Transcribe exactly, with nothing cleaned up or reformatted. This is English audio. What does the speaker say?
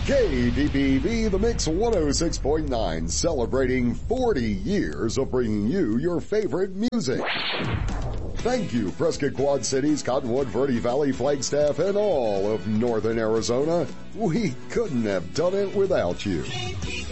K P P V The Mix one oh six point nine, celebrating forty years of bringing you your favorite music. Thank you, Prescott Quad Cities, Cottonwood, Verde Valley, Flagstaff, and all of northern Arizona. We couldn't have done it without you.